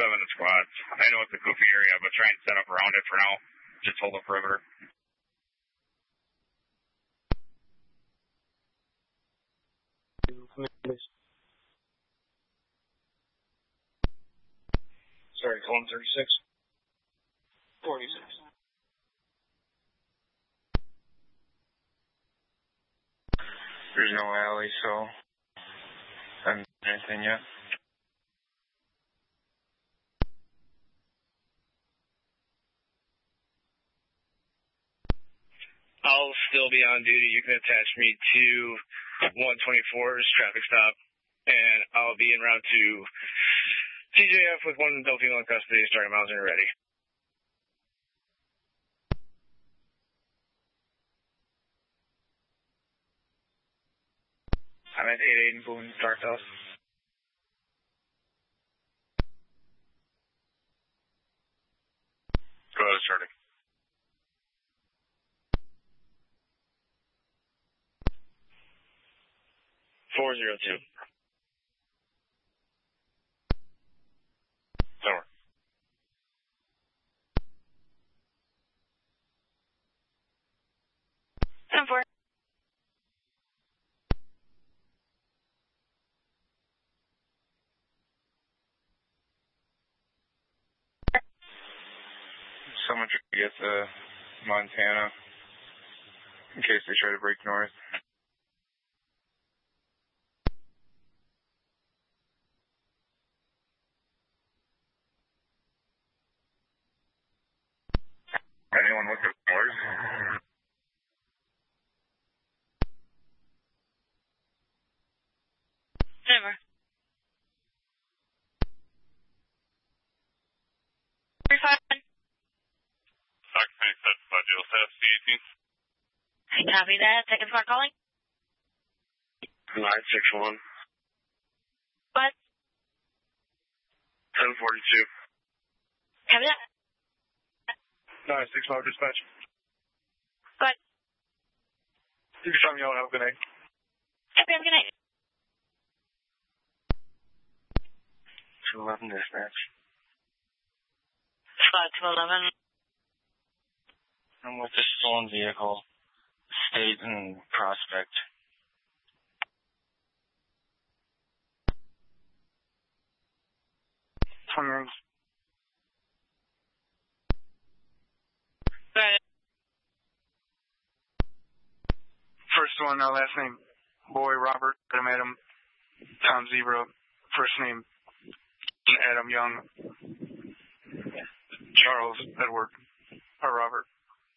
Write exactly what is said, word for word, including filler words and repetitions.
seven to squats. I know it's a goofy area, but try and set up around it for now. Just hold the perimeter. Sorry, column thirty-six. forty-six. There's no alley, so I haven't done anything yet. I'll still be on duty. You can attach me to one twenty-four's traffic stop, and I'll be en route to T J F with one adult female in custody starting miles and ready. I'm at eight eight in Boone, Dark House. Go ahead, starting. four zero two. Over. ten four. Someone try to get to Montana in case they try to break north. Anyone look at floors? Never. Three five one. Occupancy set by Jill F C eighteen. Copy that. Second smart calling. nine six one. What? ten forty-two. Copy that. nine six one dispatch. What? You can tell me out. Have a good night. Copy. Have a good night. two eleven dispatch. Five two eleven. I'm with the stolen vehicle, State and Prospect. twenty rings. Right. First one, uh, last name, Boy Robert, Adam Adam, Tom Zebra, first name, Adam Young, Charles Edward, or Robert.